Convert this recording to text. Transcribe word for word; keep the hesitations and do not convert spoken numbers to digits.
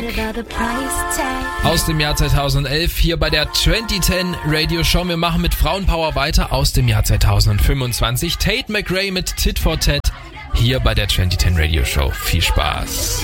Aus dem Jahr zweitausendelf hier bei der zwanzig zehn Radio Show. Wir machen mit Frauenpower weiter aus dem Jahr zweitausendfünfundzwanzig. Tate McRae mit Tit for Tat hier bei der zwanzig zehn Radio Show. Viel Spaß.